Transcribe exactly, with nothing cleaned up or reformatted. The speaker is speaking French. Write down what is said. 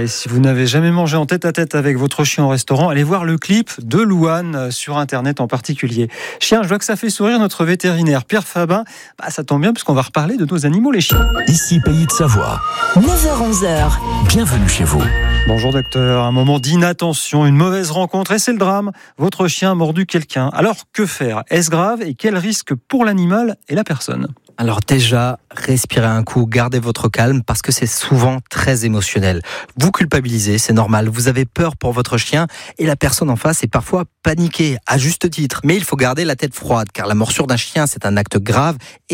et si vous n'avez jamais mangé en tête-à-tête avec votre chien au restaurant, allez voir le clip de Louane sur Internet en particulier. Chien, je vois que ça fait sourire notre vétérinaire Pierre Fabin. Bah, ça tombe bien puisqu'on va reparler de nos animaux, les chiens. Ici Pays de Savoie. neuf heures onze. Bienvenue chez vous. Bonjour docteur, un moment d'inattention, une mauvaise rencontre et c'est le drame. Votre chien a mordu quelqu'un. Alors que faire ? Est-ce grave et quel risque pour l'animal et la personne ? Alors déjà, respirez un coup, gardez votre calme parce que c'est souvent très émotionnel. Vous culpabilisez, c'est normal, vous avez peur pour votre chien et la personne en face est parfois paniquée, à juste titre. Mais il faut garder la tête froide car la morsure d'un chien, c'est un acte grave et